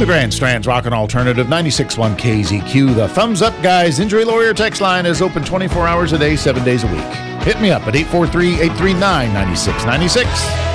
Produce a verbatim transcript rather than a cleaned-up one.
The Grand Strand's Rockin' Alternative ninety-six point one K Z Q. The Thumbs Up Guys Injury Lawyer text line is open twenty-four hours a day, seven days a week. Hit me up at eight four three, eight three nine, nine six nine six.